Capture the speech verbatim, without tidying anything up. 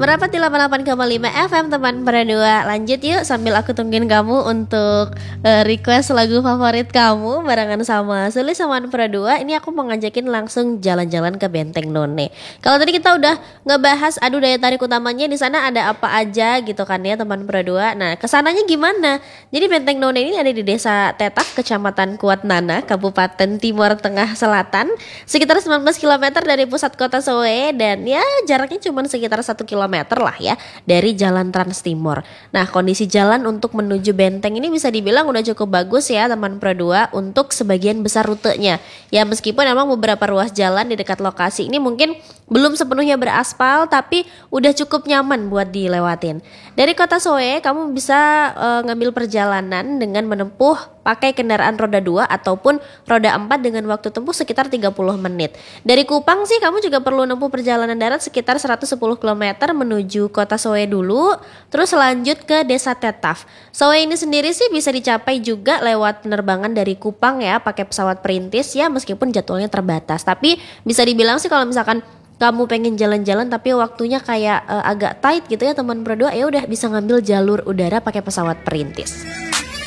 Merapat di delapan puluh delapan koma lima F M teman berdua. Lanjut yuk sambil aku tungguin kamu untuk uh, request lagu favorit kamu barengan sama Sulis sama berdua. Ini aku mau ngajakin langsung jalan-jalan ke Benteng None. Kalau tadi kita udah ngebahas aduh daya tarik utamanya di sana ada apa aja gitu kan ya teman berdua. Nah, kesananya gimana? Jadi Benteng None ini ada di Desa Tetap, Kecamatan Kuatnana, Kabupaten Timur Tengah Selatan, sekitar sembilan belas kilometer dari pusat kota Soe, dan ya jaraknya cuma sekitar satu kilometer lah ya dari Jalan Trans Timur. Nah, kondisi jalan untuk menuju benteng ini bisa dibilang udah cukup bagus ya teman berdua untuk sebagian besar rutenya. Ya meskipun emang beberapa ruas jalan di dekat lokasi ini mungkin belum sepenuhnya beraspal, tapi udah cukup nyaman buat dilewatin. Dari kota Soe kamu bisa uh, ngambil perjalanan dengan menempuh pakai kendaraan roda dua ataupun roda empat dengan waktu tempuh sekitar tiga puluh menit. Dari Kupang sih kamu juga perlu menempuh perjalanan darat sekitar seratus sepuluh kilometer menuju kota Soe dulu, terus lanjut ke Desa Tetaf. Soe ini sendiri sih bisa dicapai juga lewat penerbangan dari Kupang ya, pakai pesawat perintis ya meskipun jadwalnya terbatas. Tapi bisa dibilang sih kalau misalkan kamu pengen jalan-jalan tapi waktunya kayak uh, agak tight gitu ya teman berdua, ya udah bisa ngambil jalur udara pakai pesawat perintis.